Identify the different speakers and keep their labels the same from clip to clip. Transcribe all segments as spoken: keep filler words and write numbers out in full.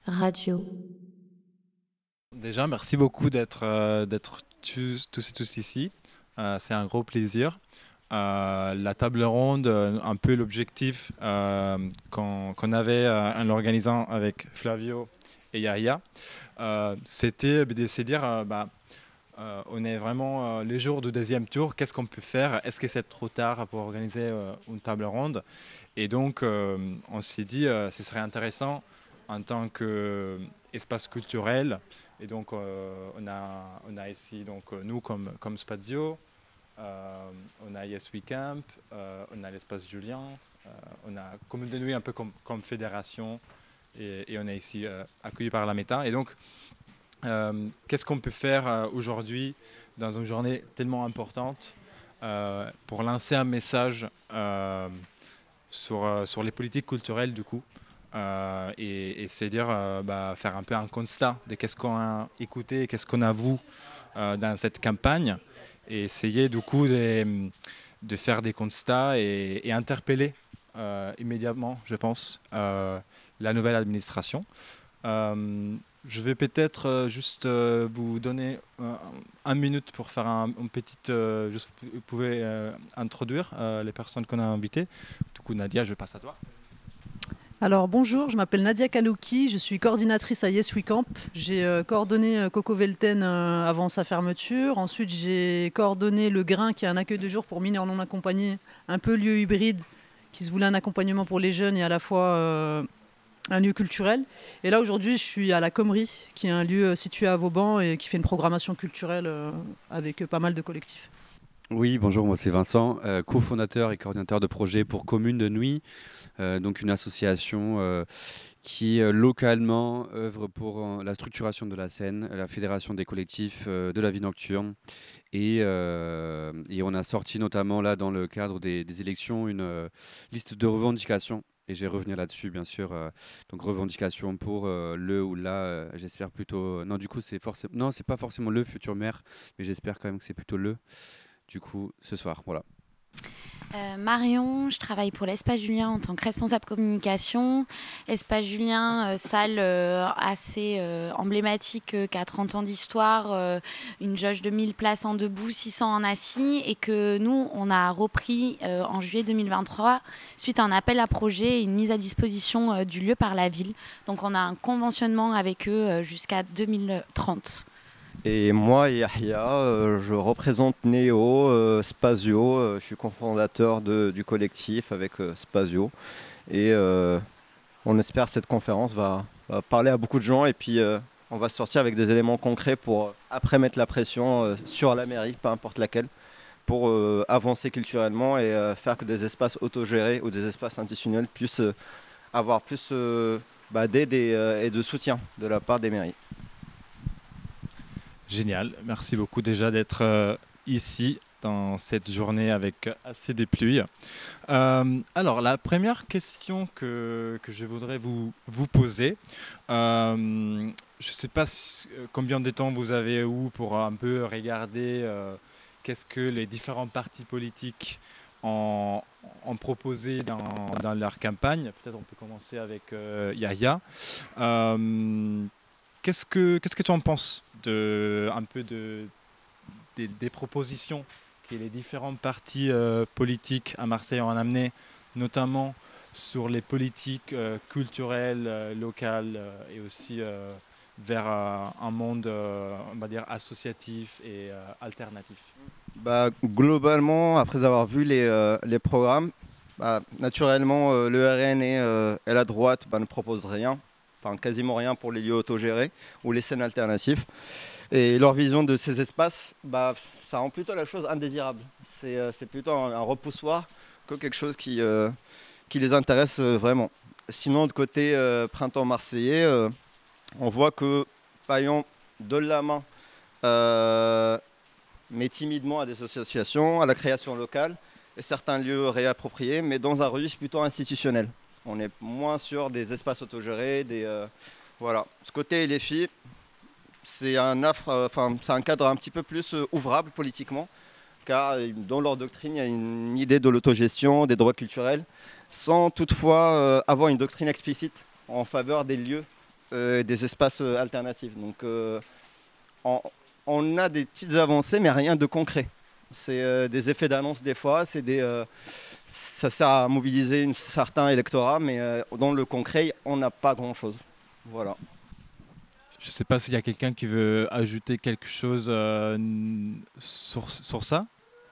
Speaker 1: Radio.
Speaker 2: Déjà, merci beaucoup d'être euh, d'être tous, tous et tous ici. Euh, c'est un gros plaisir. Euh, la table ronde, euh, un peu l'objectif euh, qu'on qu'on avait euh, en l'organisant avec Flavio et Yahya, euh, c'était de se dire, euh, bah, euh, on est vraiment euh, les jours du deuxième tour, qu'est-ce qu'on peut faire? Est-ce que c'est trop tard pour organiser euh, une table ronde? Et donc, euh, on s'est dit, euh, ce serait intéressant en tant qu'espace culturel. Et donc, euh, on, a, on a ici, donc, euh, nous, comme, comme Spazio, euh, on a Yes We Camp, euh, on a l'espace Julien, euh, on a Commune de Nuit un peu comme, comme fédération, et, et on est ici euh, accueilli par la Méta. Et donc, euh, qu'est-ce qu'on peut faire euh, aujourd'hui dans une journée tellement importante euh, pour lancer un message euh, sur, euh, sur les politiques culturelles du coup euh, et, et c'est dire euh, bah, faire un peu un constat de qu'est-ce qu'on a écouté, qu'est-ce qu'on a vu euh, dans cette campagne et essayer du coup de, de faire des constats et, et interpeller euh, immédiatement, je pense, euh, la nouvelle administration. Euh, je vais peut-être euh, juste euh, vous donner euh, un minute pour faire un, une petite. Euh, juste, vous pouvez euh, introduire euh, les personnes qu'on a invitées. Du coup, Nadia, je passe à toi.
Speaker 3: Alors bonjour, je m'appelle Nadia Kanouki, je suis coordinatrice à Yes We Camp. J'ai euh, coordonné euh, Coco Velten euh, avant sa fermeture. Ensuite, j'ai coordonné Le Grain, qui est un accueil de jour pour mineurs non accompagnés, un peu lieu hybride, qui se voulait un accompagnement pour les jeunes et à la fois euh, un lieu culturel. Et là, aujourd'hui, je suis à la Commerie, qui est un lieu euh, situé à Vauban et qui fait une programmation culturelle euh, avec euh, pas mal de collectifs.
Speaker 4: Oui, bonjour, moi c'est Vincent, euh, cofondateur et coordinateur de projet pour Commune de Nuit, euh, donc une association euh, qui euh, localement œuvre pour euh, la structuration de la scène, la fédération des collectifs euh, de la vie nocturne. Et, euh, et on a sorti notamment là dans le cadre des, des élections une euh, liste de revendications. Et je vais revenir là-dessus, bien sûr. euh, donc revendications pour euh, le ou la, euh, j'espère plutôt. Non, du coup c'est forcément. Non, c'est pas forcément le futur maire, mais j'espère quand même que c'est plutôt le. Du coup, ce soir, voilà.
Speaker 1: Euh, Marion, je travaille pour l'Espace Julien en tant que responsable communication. Espace Julien, euh, salle euh, assez euh, emblématique euh, qui a trente ans d'histoire, euh, une jauge de mille places en debout, six cents en assis, et que nous, on a repris euh, en juillet deux mille vingt-trois suite à un appel à projet et une mise à disposition euh, du lieu par la ville. Donc on a un conventionnement avec eux euh, jusqu'à deux mille trente.
Speaker 5: Et moi, Yahya, euh, je représente Néo, euh, Spazio. Euh, je suis cofondateur de- du collectif avec euh, Spazio. Et euh, on espère que cette conférence va, va parler à beaucoup de gens. Et puis, euh, on va sortir avec des éléments concrets pour euh, après mettre la pression euh, sur la mairie, peu importe laquelle, pour euh, avancer culturellement et euh, faire que des espaces autogérés ou des espaces institutionnels puissent euh, avoir plus euh, bah, d'aide et, euh, et de soutien de la part des mairies.
Speaker 2: Génial. Merci beaucoup déjà d'être euh, ici dans cette journée avec assez de pluie. Euh, alors, la première question que, que je voudrais vous, vous poser, euh, je ne sais pas si- combien de temps vous avez eu pour un peu regarder euh, qu'est-ce que les différents partis politiques ont, ont proposé dans, dans leur campagne. Peut-être on peut commencer avec euh, Yahya. Euh, qu'est-ce que, qu'est-ce que tu en penses de, un peu de, des, des propositions que les différents partis euh, politiques à Marseille ont amenées, notamment sur les politiques euh, culturelles, euh, locales euh, et aussi euh, vers euh, un monde, euh, on va dire, associatif et euh, alternatif.
Speaker 5: Bah, globalement, après avoir vu les, euh, les programmes, bah, naturellement, euh, le R N et, euh, et la droite bah, ne proposent rien, enfin quasiment rien pour les lieux autogérés ou les scènes alternatives. Et leur vision de ces espaces, bah, ça rend plutôt la chose indésirable. C'est euh, c'est plutôt un, un repoussoir que quelque chose qui, euh, qui les intéresse euh, vraiment. Sinon, de côté euh, printemps marseillais, euh, on voit que Payan donne la main. euh, mais timidement à des associations, à la création locale et certains lieux réappropriés, mais dans un registre plutôt institutionnel. On est moins sur des espaces autogérés, des euh, voilà. Ce côté les filles, c'est un affre, euh, enfin c'est un cadre un petit peu plus euh, ouvrable politiquement, car euh, dans leur doctrine il y a une idée de l'autogestion, des droits culturels, sans toutefois euh, avoir une doctrine explicite en faveur des lieux euh, des espaces euh, alternatifs. Donc euh, on, on a des petites avancées, mais rien de concret. C'est euh, des effets d'annonce des fois, c'est des, euh, ça sert à mobiliser un certain électorat, mais euh, dans le concret, on n'a pas grand-chose. Voilà.
Speaker 2: Je ne sais pas s'il y a quelqu'un qui veut ajouter quelque chose euh, sur, sur ça.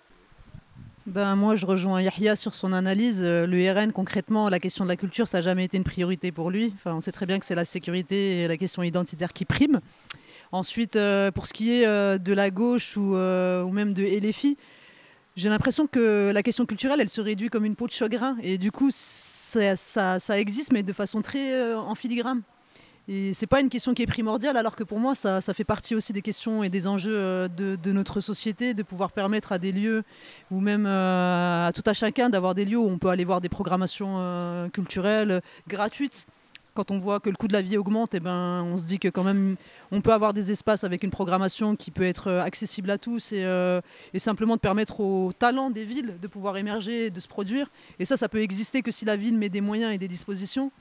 Speaker 3: Ben, moi, je rejoins Yahya sur son analyse. Euh, Le R N, concrètement, la question de la culture, ça n'a jamais été une priorité pour lui. Enfin, on sait très bien que c'est la sécurité et la question identitaire qui priment. Ensuite, euh, pour ce qui est euh, de la gauche ou, euh, ou même de L F I, j'ai l'impression que la question culturelle, elle se réduit comme une peau de chagrin. Et du coup, ça, ça, ça existe, mais de façon très euh, en filigrane. Et c'est pas une question qui est primordiale, alors que pour moi, ça, ça fait partie aussi des questions et des enjeux euh, de, de notre société, de pouvoir permettre à des lieux, ou même euh, à tout à chacun, d'avoir des lieux où on peut aller voir des programmations euh, culturelles euh, gratuites. Quand on voit que le coût de la vie augmente, eh ben, on se dit que quand même, on peut avoir des espaces avec une programmation qui peut être euh, accessible à tous et, euh, et simplement de permettre aux talents des villes de pouvoir émerger et de se produire. Et ça, ça peut exister que si la ville met des moyens et des dispositions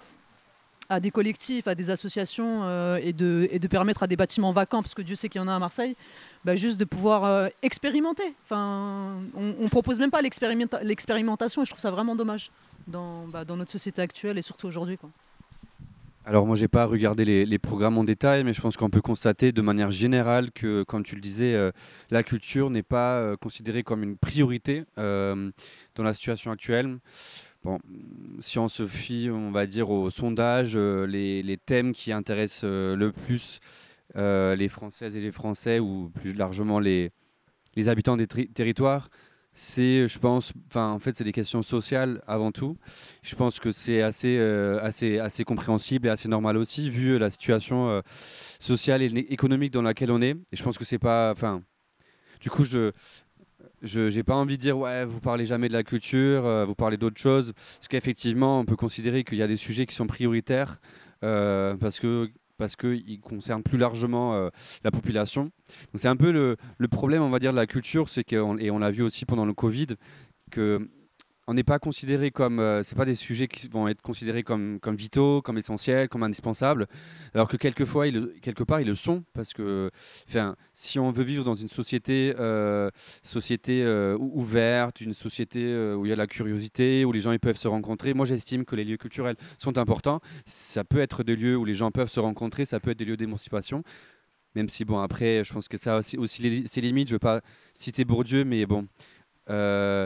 Speaker 3: à des collectifs, à des associations euh, et, de, et de permettre à des bâtiments vacants, parce que Dieu sait qu'il y en a à Marseille, bah, juste de pouvoir euh, expérimenter. Enfin, on ne propose même pas l'expérimenta- l'expérimentation et je trouve ça vraiment dommage dans, bah, dans notre société actuelle et surtout aujourd'hui, quoi.
Speaker 4: Alors moi, j'ai pas regardé les, les programmes en détail, mais je pense qu'on peut constater de manière générale que, comme tu le disais, euh, la culture n'est pas euh, considérée comme une priorité euh, dans la situation actuelle. Bon, si on se fie, on va dire, aux sondages, euh, les, les thèmes qui intéressent euh, le plus euh, les Françaises et les Français, ou plus largement les, les habitants des tri- territoires, c'est, je pense, enfin, en fait, c'est des questions sociales avant tout. Je pense que c'est assez, euh, assez, assez compréhensible et assez normal aussi, vu la situation euh, sociale et économique dans laquelle on est. Et je pense que c'est pas, enfin, du coup, je je n'ai pas envie de dire ouais, vous parlez jamais de la culture, euh, vous parlez d'autres choses, parce qu'effectivement, on peut considérer qu'il y a des sujets qui sont prioritaires euh, parce que parce qu'ils concernent plus largement euh, la population. Donc c'est un peu le, le problème, on va dire, de la culture, c'est que, et on l'a vu aussi pendant le Covid, que on n'est pas considéré comme, euh, c'est pas des sujets qui vont être considérés comme, comme vitaux, comme essentiels, comme indispensables, alors que quelquefois, ils le- quelque part, ils le sont, parce que, enfin, si on veut vivre dans une société, euh, société euh, ou- ouverte, une société euh, où il y a la curiosité, où les gens ils peuvent se rencontrer, moi j'estime que les lieux culturels sont importants. Ça peut être des lieux où les gens peuvent se rencontrer, ça peut être des lieux d'émancipation. Même si, bon, après, je pense que ça a aussi, aussi les- ses limites. Je ne veux pas citer Bourdieu, mais bon. euh,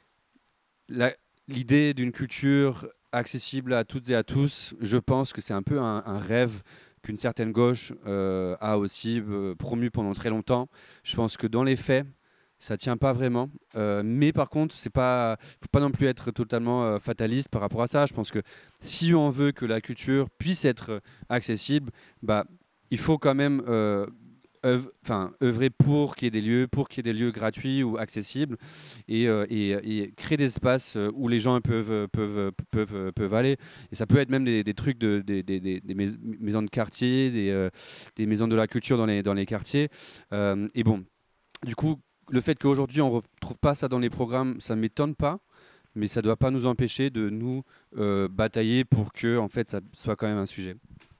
Speaker 4: la- L'idée d'une culture accessible à toutes et à tous, je pense que c'est un peu un, un rêve qu'une certaine gauche euh, a aussi euh, promu pendant très longtemps. Je pense que dans les faits, ça tient pas vraiment. Euh, mais par contre, c'est pas, faut pas non plus être totalement euh, fataliste par rapport à ça. Je pense que si on veut que la culture puisse être accessible, bah, il faut quand même euh, œuv- enfin, œuvrer pour qu'il y ait des lieux, pour qu'il y ait des lieux gratuits ou accessibles, et, euh, et, et créer des espaces euh, où les gens peuvent, peuvent, peuvent, peuvent aller. Et ça peut être même des, des trucs, de, des, des, des- des mais- maisons de quartier, des, euh, des maisons de la culture dans les, dans les quartiers. Euh, et bon, du coup, le fait qu'aujourd'hui on ne retrouve pas ça dans les programmes, ça ne m'étonne pas. Mais ça ne doit pas nous empêcher de nous euh, batailler pour que en fait, ça soit quand même un sujet.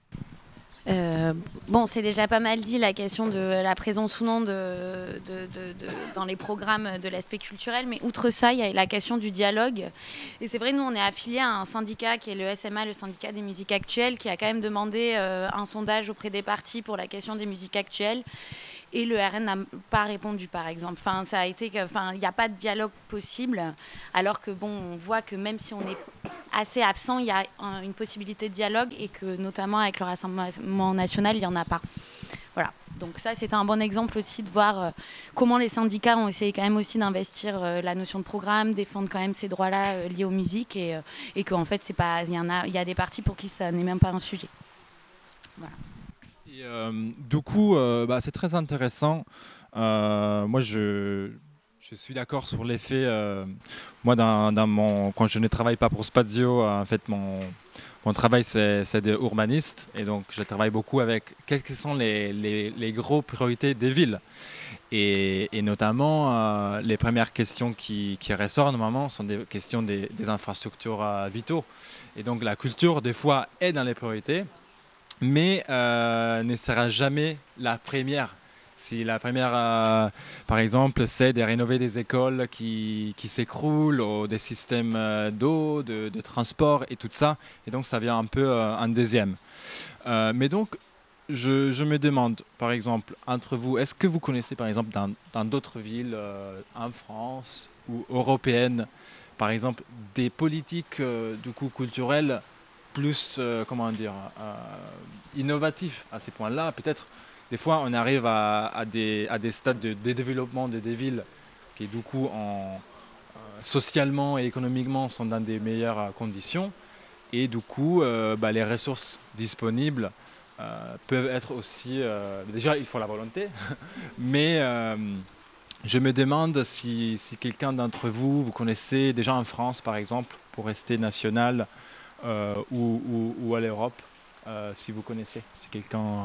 Speaker 1: Euh, bon, c'est déjà pas mal dit la question de la présence ou non de, de, de, de, dans les programmes de l'aspect culturel, mais outre ça, il y a la question du dialogue. Et c'est vrai, nous, on est affiliés à un syndicat qui est le S M A, le syndicat des musiques actuelles, qui a quand même demandé euh, un sondage auprès des partis pour la question des musiques actuelles. Et le R N n'a pas répondu, par exemple. Enfin, ça a été, enfin, il n'y a pas de dialogue possible, alors que bon, on voit que même si on est assez absent, il y a un, une possibilité de dialogue et que notamment avec le Rassemblement national, il n'y en a pas. Voilà. Donc ça, c'est un bon exemple aussi de voir euh, comment les syndicats ont essayé quand même aussi d'investir euh, la notion de programme, défendre quand même ces droits-là euh, liés aux musiques et, euh, et qu'en fait, c'est pas, il y en a, il y a des partis pour qui ça n'est même pas un sujet. Voilà.
Speaker 2: Et, euh, du coup, euh, bah, c'est très intéressant. Euh, moi, je, je suis d'accord sur les faits. Euh, moi, dans, dans mon, quand je ne travaille pas pour Spazio, en fait, mon, mon travail, c'est, c'est de urbaniste. Et donc, je travaille beaucoup avec quelles que sont les, les, les grosses priorités des villes. Et, et notamment, euh, les premières questions qui, qui ressortent normalement sont des questions des, des infrastructures euh, vitaux. Et donc, la culture, des fois, est dans les priorités. mais euh, ne sera jamais la première. Si la première, euh, par exemple, c'est de rénover des écoles qui, qui s'écroulent, ou des systèmes euh, d'eau, de, de transport et tout ça, et donc ça vient un peu euh, en deuxième. Euh, mais donc, je, je me demande, par exemple, entre vous, est-ce que vous connaissez, par exemple, dans, dans d'autres villes euh, en France ou européennes, par exemple, des politiques euh, du coup culturelles plus, euh, comment dire, euh, innovatives à ces points-là, peut-être. Des fois, on arrive à, à, des, à des stades de, de développement de des villes qui, du coup, en, euh, socialement et économiquement, sont dans des meilleures euh, conditions. Et du coup, euh, bah, les ressources disponibles euh, peuvent être aussi... Euh, déjà, il faut la volonté, mais euh, je me demande si, si quelqu'un d'entre vous, vous connaissez déjà en France, par exemple, pour rester national, euh, ou, ou, ou à l'Europe, euh, si vous connaissez, si quelqu'un... Euh,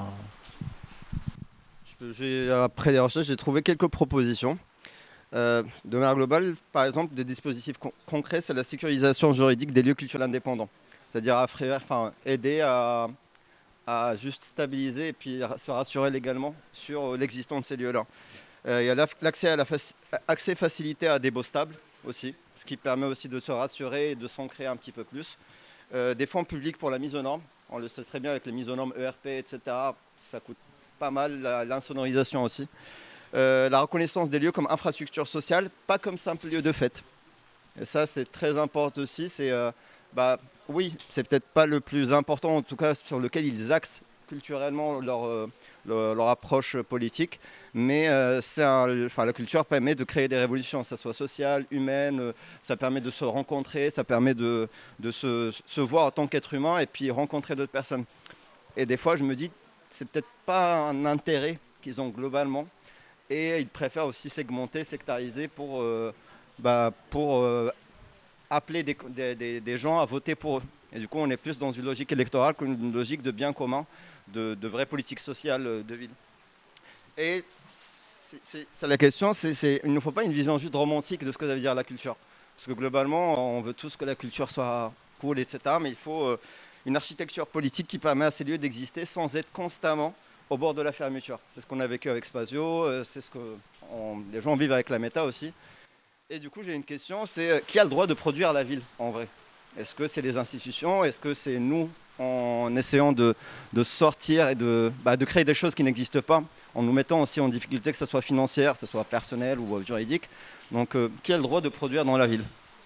Speaker 5: J'ai, après les recherches, j'ai trouvé quelques propositions. Euh, de manière globale, par exemple, des dispositifs con- concrets, c'est la sécurisation juridique des lieux culturels indépendants. C'est-à-dire à frère- enfin, aider à, à juste stabiliser et puis ra- se rassurer légalement sur l'existence de ces lieux-là. Euh, il y a la- l'accès, à la faci- accès facilité à des baux stables aussi, ce qui permet aussi de se rassurer et de s'ancrer un petit peu plus. Euh, des fonds publics pour la mise aux normes. On le sait très bien avec les mises aux normes E R P, et cetera. Ça coûte pas mal, la- l'insonorisation aussi. Euh, la reconnaissance des lieux comme infrastructure sociale, pas comme simple lieu de fête. Et ça, c'est très important aussi. C'est, euh, bah, oui, c'est peut-être pas le plus important, en tout cas sur lequel ils axent culturellement leur, euh, leur, leur approche politique. Mais euh, c'est un, enfin, la culture permet de créer des révolutions, que ce soit sociale, humaine, euh, ça permet de se rencontrer, ça permet de, de se, se voir en tant qu'être humain et puis rencontrer d'autres personnes. Et des fois, je me dis, c'est peut-être pas un intérêt qu'ils ont globalement. Et ils préfèrent aussi segmenter, sectariser pour, euh, bah, pour euh, appeler des, des, des, des gens à voter pour eux. Et du coup, on est plus dans une logique électorale qu'une logique de bien commun, de, de vraie politique sociale de ville. Et c'est, c'est, c'est la question, c'est, c'est, il ne faut pas une vision juste romantique de ce que ça veut dire la culture. Parce que globalement, on veut tous que la culture soit cool, et cetera. Mais il faut euh, une architecture politique qui permet à ces lieux d'exister sans être constamment au bord de la fermeture. C'est ce qu'on a vécu avec Spazio, euh, c'est ce que on, les gens vivent avec la méta aussi. Et du coup, j'ai une question, c'est euh, qui a le droit de produire la ville en vrai? Est-ce que c'est les institutions? Est-ce que c'est nous en essayant de, de sortir et de, bah, de créer des choses qui n'existent pas, en nous mettant aussi en difficulté, que ce soit financière, que ce soit personnel ou euh, juridique. Donc, euh, qui a le droit de produire dans la ville?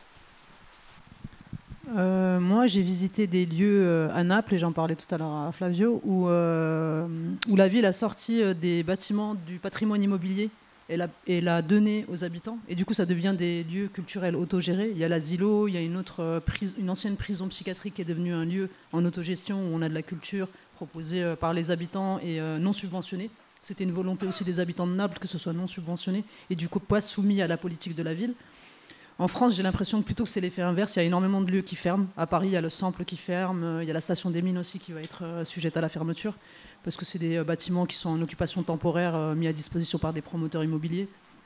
Speaker 3: Euh, moi, j'ai visité des lieux euh, à Naples, et j'en parlais tout à l'heure à Flavio, où, euh, où la ville a sorti euh, des bâtiments du patrimoine immobilier et l'a, et l'a donné aux habitants. Et du coup, ça devient des lieux culturels autogérés. Il y a l'asilo, il y a une, autre, euh, prise, une ancienne prison psychiatrique qui est devenue un lieu en autogestion où on a de la culture proposée euh, par les habitants et euh, non subventionnée. C'était une volonté aussi des habitants de Naples que ce soit non subventionné et du coup pas soumis à la politique de la ville. En France, j'ai l'impression que plutôt que c'est l'effet inverse, il y a énormément de lieux qui ferment. À Paris, il y a le Sample qui ferme, il y a la station des Mines aussi qui va être sujette à la fermeture, parce que c'est des bâtiments qui sont en occupation temporaire, mis à disposition par des promoteurs immobiliers.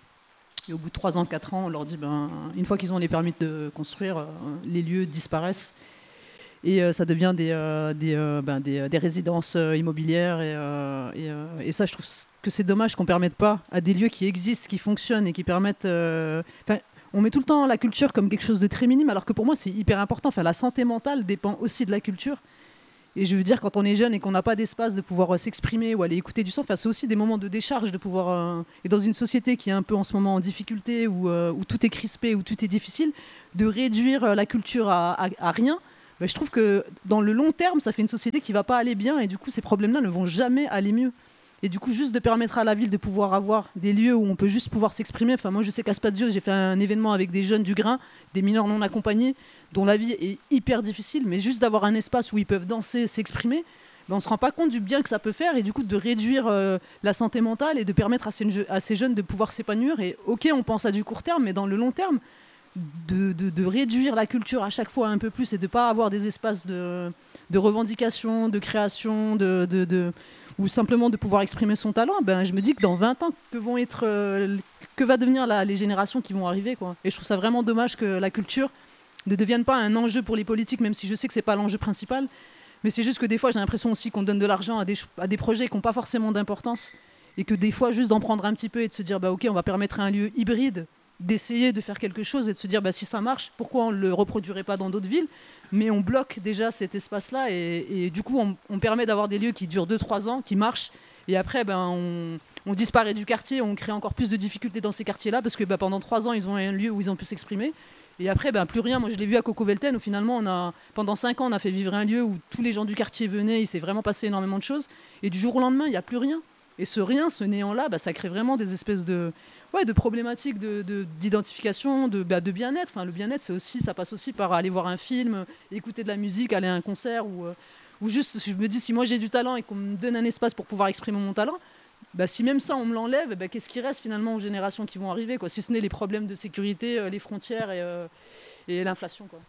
Speaker 3: Et au bout de trois ans, quatre ans, on leur dit, ben, une fois qu'ils ont les permis de construire, les lieux disparaissent. Et euh, ça devient des, euh, des, euh, ben, des, des résidences euh, immobilières. Et, euh, et, euh, et ça, je trouve que c'est dommage qu'on ne permette pas à des lieux qui existent, qui fonctionnent et qui permettent... Euh, on met tout le temps la culture comme quelque chose de très minime, alors que pour moi, c'est hyper important. Enfin, la santé mentale dépend aussi de la culture. Et je veux dire, quand on est jeune et qu'on n'a pas d'espace de pouvoir euh, s'exprimer ou aller écouter du son, enfin, c'est aussi des moments de décharge de pouvoir... Euh, et dans une société qui est un peu en ce moment en difficulté, où, euh, où tout est crispé, où tout est difficile, de réduire la culture à, à, à rien, ben, je trouve que dans le long terme, ça fait une société qui ne va pas aller bien et du coup, ces problèmes-là ne vont jamais aller mieux. Et du coup, juste de permettre à la ville de pouvoir avoir des lieux où on peut juste pouvoir s'exprimer. Enfin, moi, je sais qu'à Spazio, j'ai fait un événement avec des jeunes du Grain, des mineurs non accompagnés, dont la vie est hyper difficile, mais juste d'avoir un espace où ils peuvent danser, s'exprimer, ben, on ne se rend pas compte du bien que ça peut faire et du coup de réduire euh, la santé mentale et de permettre à ces, à ces jeunes de pouvoir s'épanouir. Et ok, on pense à du court terme, mais dans le long terme, de, de, de réduire la culture à chaque fois un peu plus et de ne pas avoir des espaces de, de revendication, de création, de... de, de ou simplement de pouvoir exprimer son talent, ben, je me dis que dans vingt ans, que, vont être, euh, que va devenir la, les générations qui vont arriver, quoi. Et je trouve ça vraiment dommage que la culture ne devienne pas un enjeu pour les politiques, même si je sais que ce n'est pas l'enjeu principal, Mais c'est juste que des fois, j'ai l'impression aussi qu'on donne de l'argent à des, à des projets qui n'ont pas forcément d'importance. Et que des fois, juste d'en prendre un petit peu et de se dire, bah, ok, on va permettre à un lieu hybride d'essayer de faire quelque chose et de se dire, bah, si ça marche, pourquoi on ne le reproduirait pas dans d'autres villes? Mais on bloque déjà cet espace-là et, et du coup, on, on permet d'avoir des lieux qui durent deux trois ans, qui marchent. Et après, ben, on, on disparaît du quartier, on crée encore plus de difficultés dans ces quartiers-là parce que ben, pendant trois ans, ils ont un lieu où ils ont pu s'exprimer. Et après, ben, plus rien. Moi, je l'ai vu à Coco-Velten où finalement, on a, pendant cinq ans, on a fait vivre un lieu où tous les gens du quartier venaient. Il s'est vraiment passé énormément de choses. Et du jour au lendemain, il n'y a plus rien. Et ce rien, ce néant-là, ben, ça crée vraiment des espèces de, ouais, de problématiques de, de, d'identification, de, ben, de bien-être. Enfin, le bien-être, c'est aussi, ça passe aussi par aller voir un film, écouter de la musique, aller à un concert ou, euh, ou juste, je me dis, si moi j'ai du talent et qu'on me donne un espace pour pouvoir exprimer mon talent, bah, si même ça on me l'enlève, bah, qu'est-ce qui reste finalement aux générations qui vont arriver, quoi, si ce n'est les problèmes de sécurité, euh, les frontières et, euh, et l'inflation, quoi.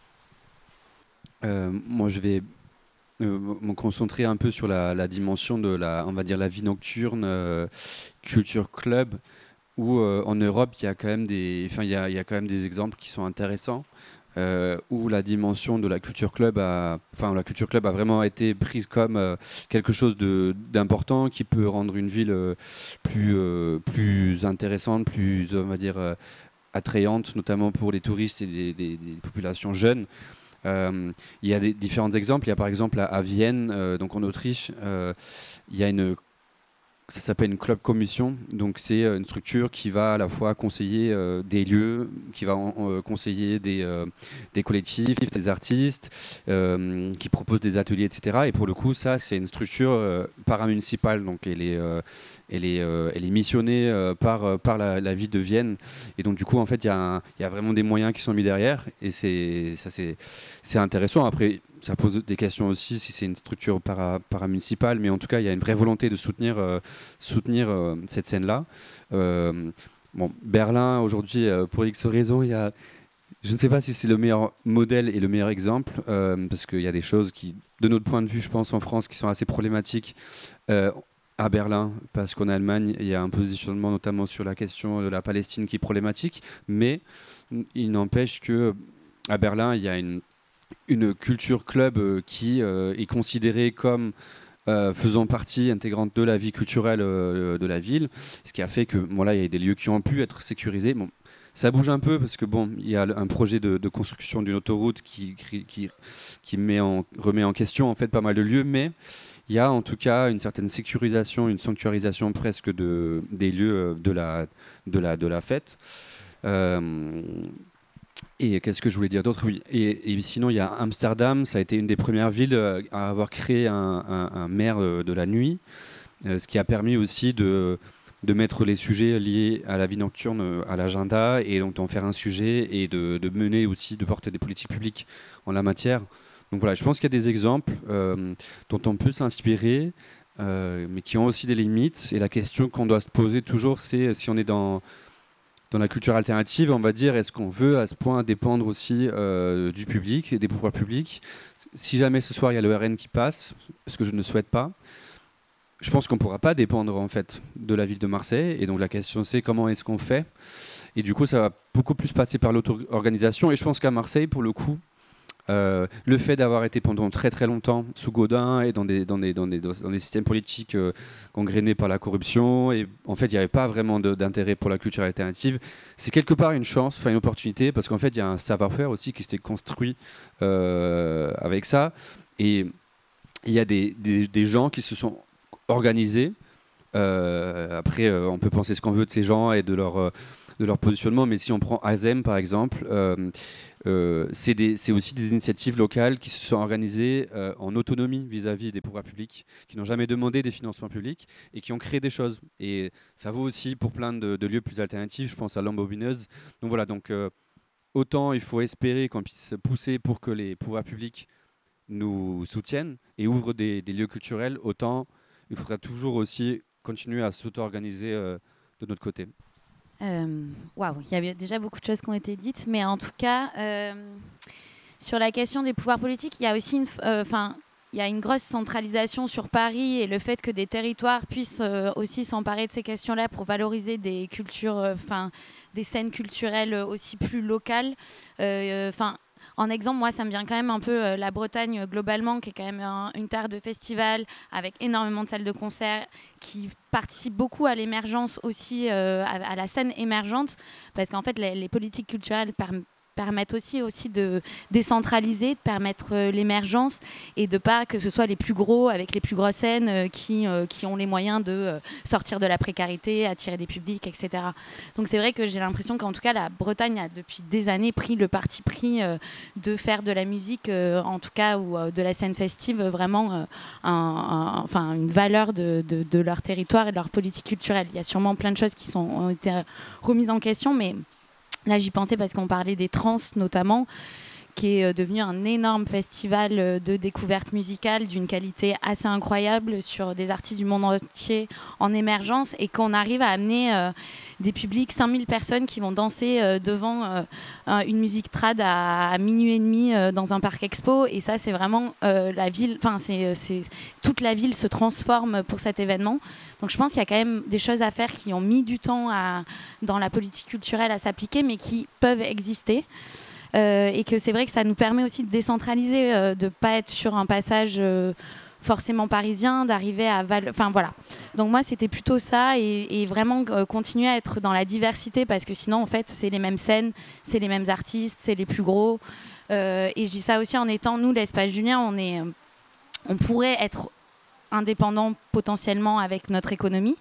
Speaker 4: Euh, moi, je vais euh, me concentrer un peu sur la, la dimension de la, on va dire, la vie nocturne, euh, culture club, où euh, en Europe, il y a quand même des, enfin, il y a, il y a quand même des exemples qui sont intéressants. Euh, où la dimension de la culture club a, enfin, la culture club a vraiment été prise comme euh, quelque chose de, d'important qui peut rendre une ville euh, plus, euh, plus intéressante, plus, on va dire, euh, attrayante, notamment pour les touristes et des, des- des populations jeunes. Euh, il y a des différents exemples. Il y a par exemple à, à Vienne, euh, donc en Autriche, euh, il y a une ça s'appelle une club commission, donc c'est euh, une structure qui va à la fois conseiller euh, des lieux, qui va en- en, euh, conseiller des, euh, des collectifs, des artistes, euh, qui propose des ateliers, et cetera. Et pour le coup, ça, c'est une structure euh, paramunicipale, donc elle est, euh, elle est, euh, elle est missionnée euh, par, euh, par la, la ville de Vienne. Et donc du coup, en fait, il y, a un- il y a vraiment des moyens qui sont mis derrière, et c'est, ça, c'est, c'est intéressant. Après, ça pose des questions aussi si c'est une structure para, paramunicipale, mais en tout cas, il y a une vraie volonté de soutenir. Euh, soutenir euh, cette scène-là. Euh, bon, Berlin, aujourd'hui, euh, pour X raisons, il y a, je ne sais pas si c'est le meilleur modèle et le meilleur exemple, euh, parce qu'il y a des choses qui, de notre point de vue, je pense, en France, qui sont assez problématiques euh, à Berlin, parce qu'en Allemagne, il y a un positionnement notamment sur la question de la Palestine qui est problématique, mais il n'empêche que à Berlin, il y a une, une culture club euh, qui euh, est considérée comme euh, faisant partie intégrante de la vie culturelle euh, de la ville, ce qui a fait que voilà, il y a des lieux qui ont pu être sécurisés. Bon, ça bouge un peu parce que bon, il y a un projet de, de construction d'une autoroute qui, qui, qui met en, remet en question en fait pas mal de lieux, mais il y a en tout cas une certaine sécurisation, une sanctuarisation presque de, des lieux de la, de la, de la fête. Euh, et qu'est-ce que je voulais dire d'autre? Oui. Et, et sinon, il y a Amsterdam. Ça a été une des premières villes euh, à avoir créé un, un, un maire euh, de la nuit, euh, ce qui a permis aussi de, de mettre les sujets liés à la vie nocturne euh, à l'agenda et donc d'en faire un sujet et de, de mener aussi, de porter des politiques publiques en la matière. Donc voilà, je pense qu'il y a des exemples euh, dont on peut s'inspirer, euh, mais qui ont aussi des limites. Et la question qu'on doit se poser toujours, c'est si on est dans dans la culture alternative, on va dire, est-ce qu'on veut à ce point dépendre aussi euh, du public et des pouvoirs publics? Si jamais ce soir il y a le R N qui passe, ce que je ne souhaite pas, je pense qu'on ne pourra pas dépendre en fait de la ville de Marseille. Et donc la question c'est comment est-ce qu'on fait? Et du coup ça va beaucoup plus passer par l'auto-organisation. Et je pense qu'à Marseille, pour le coup, Euh, le fait d'avoir été pendant très très longtemps sous Gaudin et dans des, dans des, dans des, dans des systèmes politiques euh, gangrénés par la corruption, et en fait il n'y avait pas vraiment de- d'intérêt pour la culture alternative, c'est quelque part une chance, enfin une opportunité, parce qu'en fait il y a un savoir-faire aussi qui s'était construit euh, avec ça, et il y a des, des, des gens qui se sont organisés. Euh, après, euh, on peut penser ce qu'on veut de ces gens et de leur, euh, de leur positionnement, mais si on prend Azem par exemple, euh, euh, c'est des- c'est aussi des initiatives locales qui se sont organisées euh, en autonomie vis-à-vis des pouvoirs publics, qui n'ont jamais demandé des financements publics et qui ont créé des choses. Et ça vaut aussi pour plein de, de lieux plus alternatifs, je pense à l'Ambobineuse. Donc voilà, donc, euh, autant il faut espérer qu'on puisse pousser pour que les pouvoirs publics nous soutiennent et ouvrent des, des lieux culturels, autant il faudra toujours aussi continuer à s'auto-organiser euh, de notre côté.
Speaker 1: Euh, Waouh, il y a déjà beaucoup de choses qui ont été dites, mais en tout cas, euh, sur la question des pouvoirs politiques, il y a aussi une, enfin, il y a une grosse centralisation sur Paris et le fait que des territoires puissent euh, aussi s'emparer de ces questions-là pour valoriser des cultures, enfin, des scènes culturelles aussi plus locales. Enfin. En exemple, moi, ça me vient quand même un peu euh, la Bretagne euh, globalement, qui est quand même un- une terre de festival avec énormément de salles de concert, qui participe beaucoup à l'émergence aussi, euh, à, à la scène émergente, parce qu'en fait, les, les politiques culturelles perm- permettent aussi, aussi de décentraliser, de permettre euh, l'émergence et de pas que ce soit les plus gros avec les plus grosses scènes euh, qui, euh, qui ont les moyens de euh, sortir de la précarité, attirer des publics, et cetera. Donc c'est vrai que j'ai l'impression qu'en tout cas la Bretagne a depuis des années pris le parti pris euh, de faire de la musique, euh, en tout cas, ou euh, de la scène festive, euh, vraiment euh, un, un, enfin, une valeur de, de, de leur territoire et de leur politique culturelle. Il y a sûrement plein de choses qui sont, ont été remises en question, mais là, j'y pensais parce qu'on parlait des trans notamment, qui est devenu un énorme festival de découverte musicale d'une qualité assez incroyable sur des artistes du monde entier en émergence, et qu'on arrive à amener euh, des publics, cinq mille personnes qui vont danser euh, devant euh, une musique trad à, à minuit et demi euh, dans un parc expo. Et ça, c'est vraiment euh, la ville, enfin, c'est, c'est, toute la ville se transforme pour cet événement. Donc je pense qu'il y a quand même des choses à faire qui ont mis du temps à, dans la politique culturelle à s'appliquer, mais qui peuvent exister. Euh, et que c'est vrai que ça nous permet aussi de décentraliser, euh, de ne pas être sur un passage euh, forcément parisien, d'arriver à... Val... Enfin voilà. Donc moi, c'était plutôt ça, et, et vraiment euh, continuer à être dans la diversité, parce que sinon, en fait, c'est les mêmes scènes, c'est les mêmes artistes, c'est les plus gros. Euh, et je dis ça aussi en étant, nous, l'Espace Julien, on, est, on pourrait être indépendant potentiellement avec notre économie.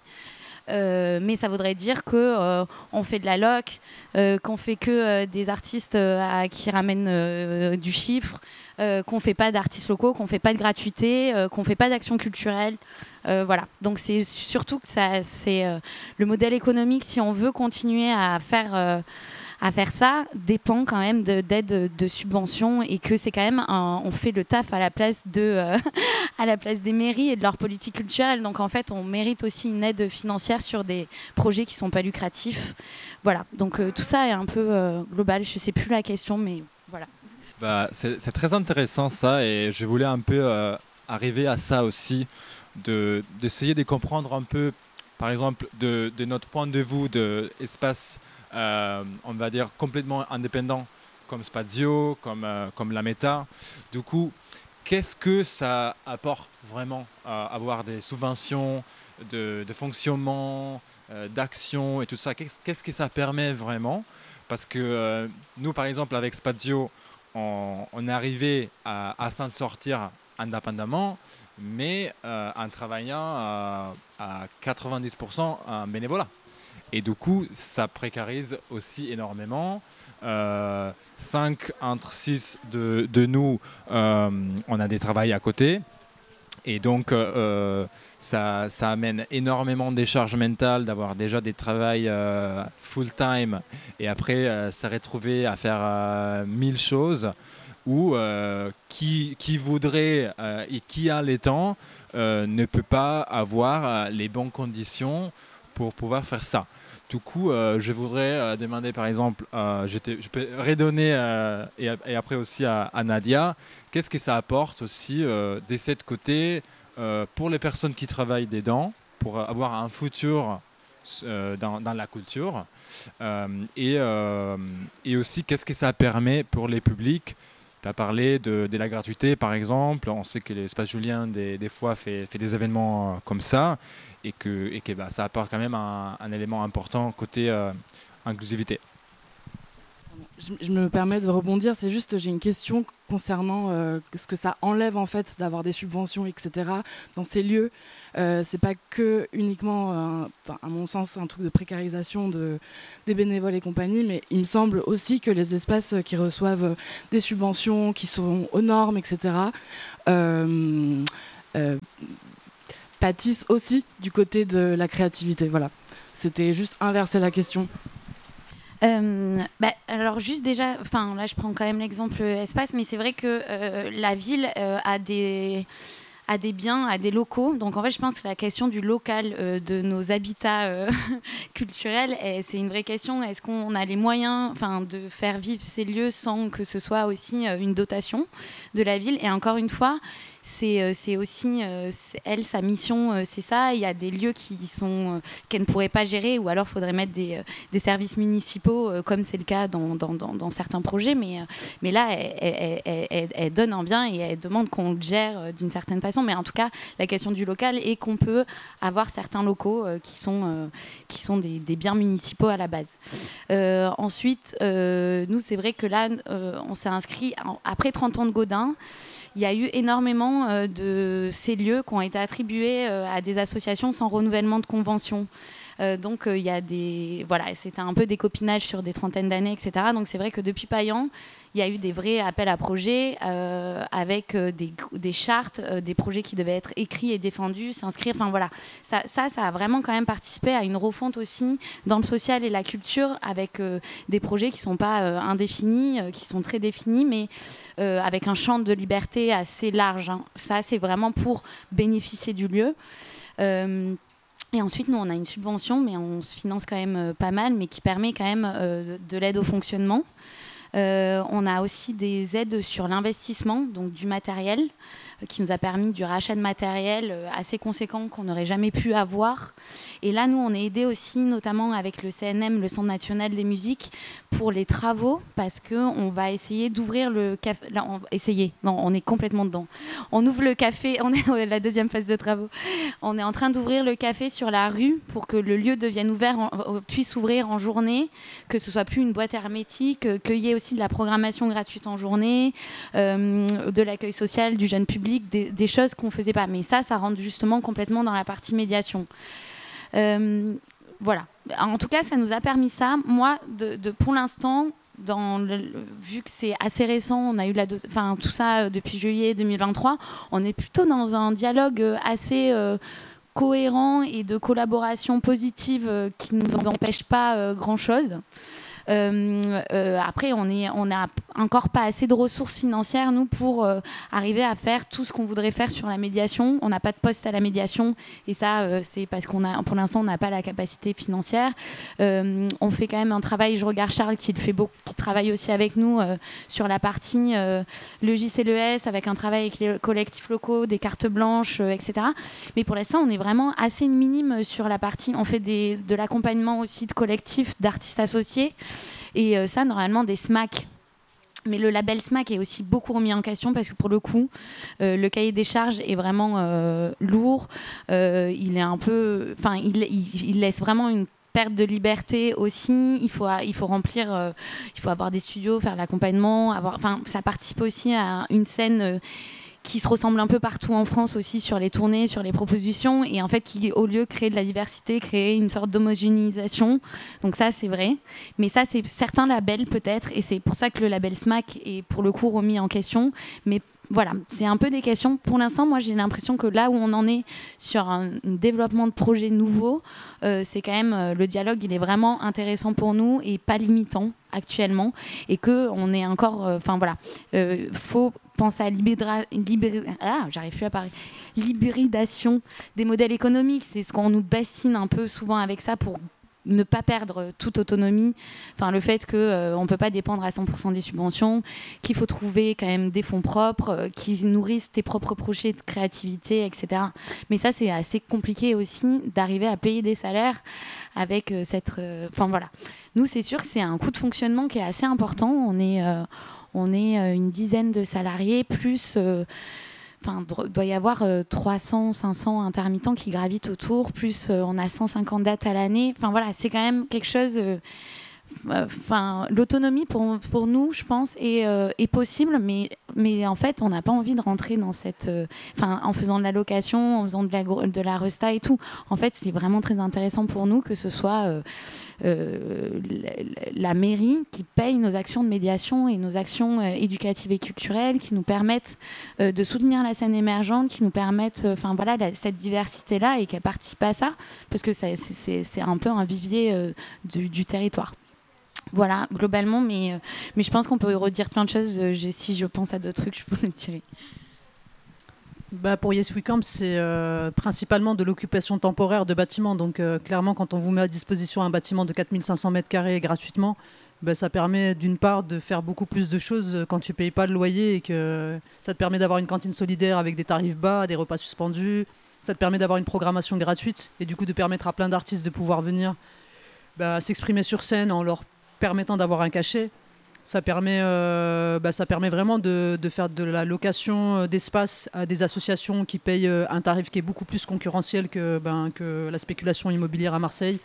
Speaker 1: Euh, mais ça voudrait dire qu'on euh, fait de la loc, euh, qu'on fait que euh, des artistes euh, à, qui ramènent euh, du chiffre, euh, qu'on fait pas d'artistes locaux, qu'on fait pas de gratuité, euh, qu'on fait pas d'action culturelle. Euh, voilà. Donc c'est surtout que ça, c'est euh, le modèle économique, si on veut continuer à faire euh, à faire ça, dépend quand même d'aides, de, de subventions, et que c'est quand même un, on fait le taf à la place de euh, à la place des mairies et de leur politique culturelle. Donc en fait, on mérite aussi une aide financière sur des projets qui sont pas lucratifs. Voilà. Donc euh, tout ça est un peu euh, global. Je sais plus la question, mais voilà.
Speaker 2: Bah, c'est, c'est très intéressant ça, et je voulais un peu euh, arriver à ça aussi, de, d'essayer de comprendre un peu, par exemple, de, de notre point de vue d'espace, euh, on va dire, complètement indépendant, comme Spazio, comme, euh, comme la Méta. Du coup, qu'est-ce que ça apporte vraiment, euh, avoir des subventions de, de fonctionnement, euh, d'action et tout ça? Qu'est-ce, qu'est-ce que ça permet vraiment? Parce que euh, nous, par exemple, avec Spazio, on, on est arrivé à, à s'en sortir indépendamment, mais euh, en travaillant à, à quatre-vingt-dix pour cent en bénévolat. Et du coup, ça précarise aussi énormément. Euh, cinq entre six de, de nous, euh, on a des travails à côté. Et donc, euh, ça, ça amène énormément de charges mentales d'avoir déjà des travails euh, full-time, et après euh, se retrouver à faire euh, mille choses, ou euh, qui, qui voudrait euh, et qui a les temps euh, ne peut pas avoir euh, les bonnes conditions pour pouvoir faire ça. Du coup, euh, je voudrais euh, demander, par exemple, euh, je, je peux redonner, euh, et, et après aussi à, à Nadia, qu'est-ce que ça apporte aussi euh, de ce côté euh, pour les personnes qui travaillent dedans, pour avoir un futur euh, dans, dans la culture, euh, et, euh, et aussi qu'est-ce que ça permet pour les publics. Tu as parlé de, de la gratuité, par exemple. On sait que l'Espace Julien, des, des fois, fait, fait des événements comme ça, et que, et que bah, ça apporte quand même un, un élément important côté euh, inclusivité.
Speaker 6: Je, je me permets de rebondir, c'est juste, j'ai une question concernant euh, ce que ça enlève en fait d'avoir des subventions, et cetera dans ces lieux. Euh, c'est pas que uniquement, euh, enfin, à mon sens, un truc de précarisation de, des bénévoles et compagnie, mais il me semble aussi que les espaces qui reçoivent des subventions, qui sont aux normes, et cetera, euh, euh, pâtissent aussi du côté de la créativité. Voilà, c'était juste inverser la question.
Speaker 1: Euh, bah, alors juste déjà, enfin là je prends quand même l'exemple espace, mais c'est vrai que euh, la ville euh, a des a des biens, a des locaux. Donc en fait je pense que la question du local, euh, de nos habitats euh, culturels, et c'est une vraie question. Est-ce qu'on a les moyens, enfin, de faire vivre ces lieux sans que ce soit aussi euh, une dotation de la ville? Et encore une fois, c'est, euh, c'est aussi, euh, c'est, elle, sa mission, euh, c'est ça. Il y a des lieux qui sont, euh, qu'elle ne pourrait pas gérer, ou alors il faudrait mettre des, euh, des services municipaux, euh, comme c'est le cas dans, dans, dans, dans certains projets. Mais, euh, mais là, elle, elle, elle, elle, elle donne un bien et elle demande qu'on le gère euh, d'une certaine façon. Mais en tout cas, la question du local est qu'on peut avoir certains locaux euh, qui sont, euh, qui sont des, des biens municipaux à la base. Euh, ensuite, euh, nous, c'est vrai que là, euh, on s'est inscrit, en, après trente ans de Gaudin, il y a eu énormément euh, de ces lieux qui ont été attribués euh, à des associations sans renouvellement de convention. Euh, donc il euh, y a des, voilà, c'était un peu des copinages sur des trentaines d'années, et cetera. Donc c'est vrai que depuis Payan, il y a eu des vrais appels à projets euh, avec euh, des, des chartes, euh, des projets qui devaient être écrits et défendus, s'inscrire. Enfin voilà, ça, ça, ça a vraiment quand même participé à une refonte aussi dans le social et la culture, avec euh, des projets qui sont pas euh, indéfinis, euh, qui sont très définis, mais euh, avec un champ de liberté assez large. Hein. Ça, c'est vraiment pour bénéficier du lieu. Euh, Et ensuite, nous, on a une subvention, mais on se finance quand même euh, pas mal, mais qui permet quand même euh, de, de l'aide au fonctionnement. Euh, on a aussi des aides sur l'investissement, donc du matériel, euh, qui nous a permis du rachat de matériel euh, assez conséquent qu'on n'aurait jamais pu avoir. Et là, nous, on est aidés aussi, notamment avec le C N M, le Centre national des musiques, pour les travaux, parce qu'on va essayer d'ouvrir le café. Là, on va essayer, non, on est complètement dedans. On ouvre le café, on est à la deuxième phase de travaux. On est en train d'ouvrir le café sur la rue pour que le lieu devienne ouvert, en, puisse ouvrir en journée, que ce soit plus une boîte hermétique, qu'il y ait aussi de la programmation gratuite en journée, euh, de l'accueil social du jeune public, des, des choses qu'on ne faisait pas. Mais ça, ça rentre justement complètement dans la partie médiation. Euh, voilà. En tout cas, ça nous a permis ça. Moi, de, de, pour l'instant, dans le, vu que c'est assez récent, on a eu la, enfin tout ça euh, depuis juillet deux mille vingt-trois, on est plutôt dans un dialogue assez euh, cohérent et de collaboration positive euh, qui ne nous empêche pas euh, grand-chose. Euh, euh, après, on est, on n'a encore pas assez de ressources financières, nous, pour euh, arriver à faire tout ce qu'on voudrait faire sur la médiation. On n'a pas de poste à la médiation, et ça, euh, c'est parce qu'on a, pour l'instant, on n'a pas la capacité financière. Euh, on fait quand même un travail, je regarde Charles, qui, le fait beaucoup, qui travaille aussi avec nous euh, sur la partie euh, le J C L E S, avec un travail avec les collectifs locaux, des cartes blanches, euh, et cetera. Mais pour l'instant, on est vraiment assez minime sur la partie. On fait des, de l'accompagnement aussi de collectifs, d'artistes associés. Et euh, ça, normalement, des S M A C. Mais le label S M A C est aussi beaucoup remis en question parce que pour le coup, euh, le cahier des charges est vraiment euh, lourd. Euh, il est un peu, enfin, il, il, il laisse vraiment une perte de liberté aussi. Il faut, il faut remplir, euh, il faut avoir des studios, faire l'accompagnement, avoir, enfin, ça participe aussi à une scène. Euh, qui se ressemble un peu partout en France aussi sur les tournées, sur les propositions, et en fait qui, au lieu de créer de la diversité, créer une sorte d'homogénéisation. Donc ça, c'est vrai. Mais ça, c'est certains labels peut-être, et c'est pour ça que le label S M A C est pour le coup remis en question. Mais voilà, c'est un peu des questions. Pour l'instant, moi, j'ai l'impression que là où on en est sur un, un développement de projets nouveaux, euh, c'est quand même, euh, le dialogue, il est vraiment intéressant pour nous et pas limitant actuellement, et qu'on est encore, enfin euh, voilà, euh, faut penser à l'hybridation, ah, j'arrive plus à parler, l'hybridation des modèles économiques. C'est ce qu'on nous bassine un peu souvent avec ça pour ne pas perdre toute autonomie, enfin le fait qu'on euh, ne peut pas dépendre à cent pour cent des subventions, qu'il faut trouver quand même des fonds propres euh, qui nourrissent tes propres projets de créativité, et cetera. Mais ça, c'est assez compliqué aussi d'arriver à payer des salaires avec euh, cette... Enfin euh, voilà. Nous, c'est sûr que c'est un coût de fonctionnement qui est assez important. On est, euh, on est euh, une dizaine de salariés, plus... Euh, Enfin, il doit y avoir euh, trois cents, cinq cents intermittents qui gravitent autour, plus euh, on a cent cinquante dates à l'année. Enfin voilà, c'est quand même quelque chose... Euh, Enfin, l'autonomie pour, pour nous, je pense, est, euh, est possible, mais, mais en fait, on n'a pas envie de rentrer dans cette... Euh, enfin, en faisant de la location, en faisant de la, de la resta et tout. En fait, c'est vraiment très intéressant pour nous que ce soit euh, euh, la, la mairie qui paye nos actions de médiation et nos actions euh, éducatives et culturelles, qui nous permettent euh, de soutenir la scène émergente, qui nous permettent, enfin euh, voilà, la, cette diversité-là, et qu'elle participe à ça, parce que ça, c'est, c'est un peu un vivier euh, du, du territoire. Voilà, globalement, mais, euh, mais je pense qu'on peut redire plein de choses. Euh, si je pense à d'autres trucs, je peux le tirer.
Speaker 3: Bah pour Yes We Camp, c'est euh, principalement de l'occupation temporaire de bâtiments. Donc euh, clairement, quand on vous met à disposition un bâtiment de quatre mille cinq cents mètres carrés gratuitement, bah, ça permet d'une part de faire beaucoup plus de choses quand tu ne payes pas le loyer et que ça te permet d'avoir une cantine solidaire avec des tarifs bas, des repas suspendus. Ça te permet d'avoir une programmation gratuite et du coup de permettre à plein d'artistes de pouvoir venir bah, s'exprimer sur scène en leur permettant d'avoir un cachet. Ça permet, euh, bah, ça permet vraiment de, de faire de la location d'espace à des associations qui payent un tarif qui est beaucoup plus concurrentiel que, ben, que la spéculation immobilière à Marseille.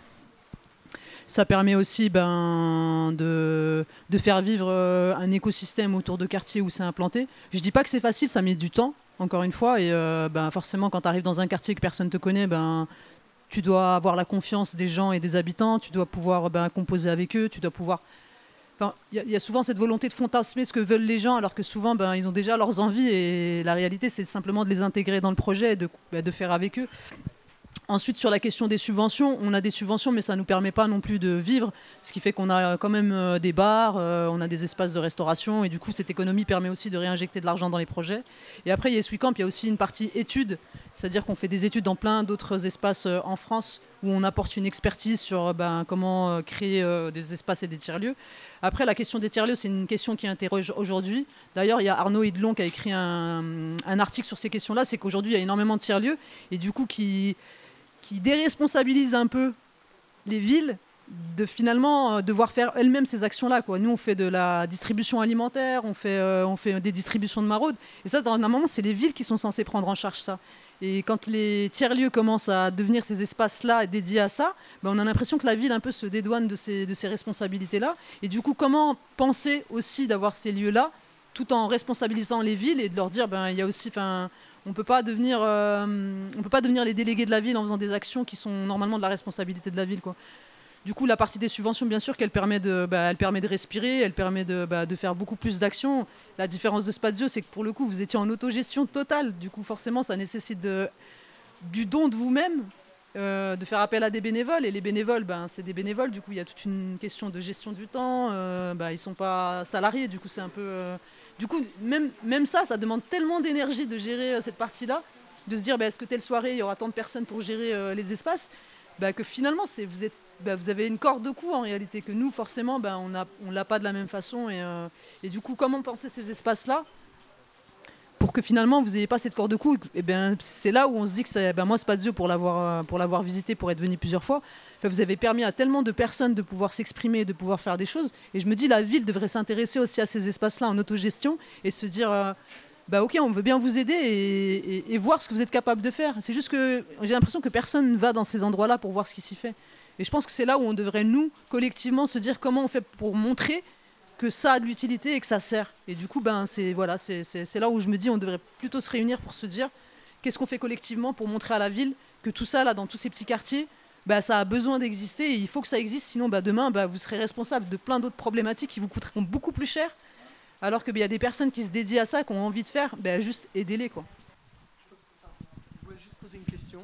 Speaker 3: Ça permet aussi ben, de, de faire vivre un écosystème autour de quartiers où c'est implanté. Je ne dis pas que c'est facile, ça met du temps, encore une fois. Et euh, ben, forcément, quand tu arrives dans un quartier que personne ne te connaît, ben, tu dois avoir la confiance des gens et des habitants. Tu dois pouvoir ben, composer avec eux. Tu dois pouvoir... Enfin, y, y a souvent cette volonté de fantasmer ce que veulent les gens, alors que souvent, ben, ils ont déjà leurs envies. Et la réalité, c'est simplement de les intégrer dans le projet et de, ben, de faire avec eux. Ensuite, sur la question des subventions, on a des subventions, mais ça ne nous permet pas non plus de vivre, ce qui fait qu'on a quand même euh, des bars, euh, on a des espaces de restauration, et du coup, cette économie permet aussi de réinjecter de l'argent dans les projets. Et après, Yes We Camp, il y a aussi une partie études, c'est-à-dire qu'on fait des études dans plein d'autres espaces euh, en France, où on apporte une expertise sur euh, ben, comment euh, créer euh, des espaces et des tiers-lieux. Après, la question des tiers-lieux, c'est une question qui interroge aujourd'hui. D'ailleurs, il y a Arnaud Hidelon qui a écrit un, un article sur ces questions-là, c'est qu'aujourd'hui, il y a énormément de tiers-lieux, et du coup, qui... qui déresponsabilise un peu les villes de finalement euh, devoir faire elles-mêmes ces actions-là, quoi. Nous, on fait de la distribution alimentaire, on fait, euh, on fait des distributions de maraude. Et ça, dans un moment, c'est les villes qui sont censées prendre en charge ça. Et quand les tiers-lieux commencent à devenir ces espaces-là dédiés à ça, ben, on a l'impression que la ville un peu se dédouane de ces, de ces responsabilités-là. Et du coup, comment penser aussi d'avoir ces lieux-là tout en responsabilisant les villes et de leur dire, ben, il y a aussi... On peut pas devenir, euh, on peut pas devenir les délégués de la ville en faisant des actions qui sont normalement de la responsabilité de la ville, quoi. Du coup, la partie des subventions, bien sûr, qu'elle permet de, bah, elle permet de respirer, elle permet de, bah, de faire beaucoup plus d'actions. La différence de Spazio, c'est que pour le coup, vous étiez en autogestion totale. Du coup, forcément, ça nécessite de, du don de vous-même, euh, de faire appel à des bénévoles. Et les bénévoles, ben, c'est des bénévoles. Du coup, il y a toute une question de gestion du temps. Euh, bah, ils sont pas salariés. Du coup, c'est un peu... Euh, Du coup, même, même ça, ça demande tellement d'énergie de gérer euh, cette partie-là, de se dire bah, est-ce que telle soirée, il y aura tant de personnes pour gérer euh, les espaces, bah, que finalement, c'est, vous, êtes, bah, vous avez une corde de cou en réalité, que nous, forcément, bah, on ne l'a pas de la même façon. Et, euh, et du coup, comment penser ces espaces-là pour que finalement, vous n'ayez pas cette corde de cou? Et ben, c'est là où on se dit que c'est, ben, moi, Spazio, pour l'avoir, pour l'avoir visité, pour être venu plusieurs fois, enfin, vous avez permis à tellement de personnes de pouvoir s'exprimer, de pouvoir faire des choses. Et je me dis, la ville devrait s'intéresser aussi à ces espaces-là en autogestion et se dire, euh, bah, ok, on veut bien vous aider et, et, et voir ce que vous êtes capable de faire. C'est juste que j'ai l'impression que personne ne va dans ces endroits-là pour voir ce qui s'y fait. Et je pense que c'est là où on devrait, nous, collectivement, se dire comment on fait pour montrer que ça a de l'utilité et que ça sert. Et du coup, ben, c'est, voilà, c'est, c'est, c'est là où je me dis on devrait plutôt se réunir pour se dire qu'est-ce qu'on fait collectivement pour montrer à la ville que tout ça, là, dans tous ces petits quartiers, ben, ça a besoin d'exister et il faut que ça existe. Sinon, ben, demain, ben, vous serez responsable de plein d'autres problématiques qui vous coûteront beaucoup plus cher, alors qu'il ben, y a des personnes qui se dédient à ça, qui ont envie de faire, ben, juste aidez-les, quoi.
Speaker 7: Je voulais juste poser une question.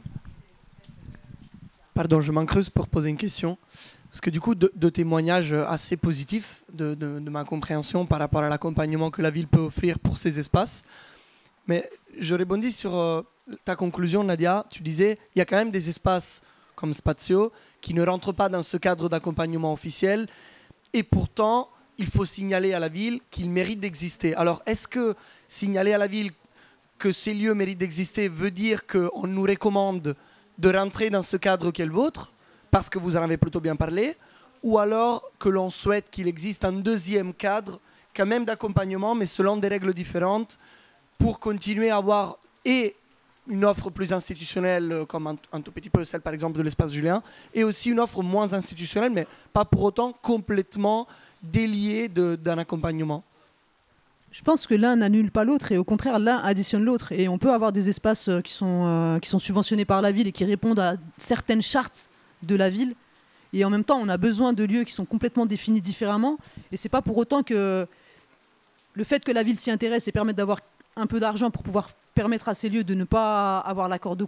Speaker 7: Pardon, je m'en creuse pour poser une question. Parce que du coup, de, de témoignages assez positifs de, de, de ma compréhension par rapport à l'accompagnement que la ville peut offrir pour ces espaces. Mais je rebondis sur euh, ta conclusion, Nadia. Tu disais il y a quand même des espaces comme Spazio qui ne rentrent pas dans ce cadre d'accompagnement officiel. Et pourtant, il faut signaler à la ville qu'ils méritent d'exister. Alors, est-ce que signaler à la ville que ces lieux méritent d'exister veut dire qu'on nous recommande de rentrer dans ce cadre qui est le vôtre, parce que vous en avez plutôt bien parlé, ou alors que l'on souhaite qu'il existe un deuxième cadre, quand même d'accompagnement, mais selon des règles différentes, pour continuer à avoir et une offre plus institutionnelle, comme un, un tout petit peu celle par exemple de l'espace Julien, et aussi une offre moins institutionnelle, mais pas pour autant complètement déliée de, d'un accompagnement.
Speaker 3: Je pense que l'un n'annule pas l'autre et au contraire l'un additionne l'autre. Et on peut avoir des espaces qui sont, euh, qui sont subventionnés par la ville et qui répondent à certaines chartes de la ville. Et en même temps, on a besoin de lieux qui sont complètement définis différemment. Et c'est pas pour autant que le fait que la ville s'y intéresse et permette d'avoir un peu d'argent pour pouvoir permettre à ces lieux de ne pas avoir l'accord de